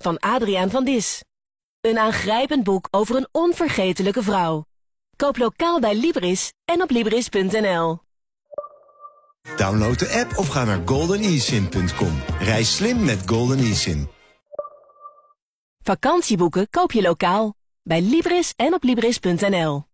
van Adriaan van Dis. Een aangrijpend boek over een onvergetelijke vrouw. Koop lokaal bij Libris en op Libris.nl. Download de app of ga naar goldenesin.com. Reis slim met Golden eSIM. Vakantieboeken koop je lokaal bij Libris en op Libris.nl.